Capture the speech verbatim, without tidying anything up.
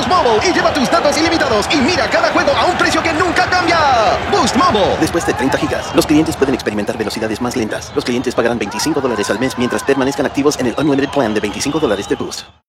Boost Mobile y lleva tus datos ilimitados y mira cada juego a un precio que nunca cambia. Boost Mobile. Después de treinta gigas, los clientes pueden experimentar velocidades más lentas. Los clientes pagarán veinticinco dólares al mes mientras permanezcan activos en el Unlimited Plan de veinticinco dólares de Boost.